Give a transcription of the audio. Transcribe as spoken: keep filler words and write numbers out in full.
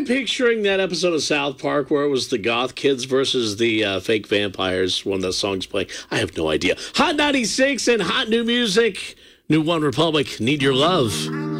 I'm picturing that episode of South Park where it was the goth kids versus the uh, fake vampires when the song's playing. I have no idea. Hot ninety-six and hot new music. New One Republic, Need Your Love.